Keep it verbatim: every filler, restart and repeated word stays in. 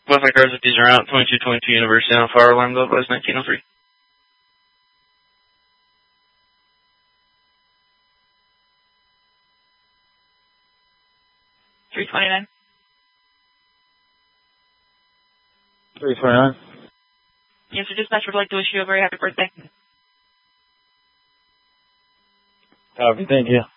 Both my cards with these are out. twenty-two twenty-two University on fire alarm go was nineteen oh three. three twenty-nine. three twenty-nine. Yes, sir, dispatch would like to wish you a very happy birthday. Happy, thank you.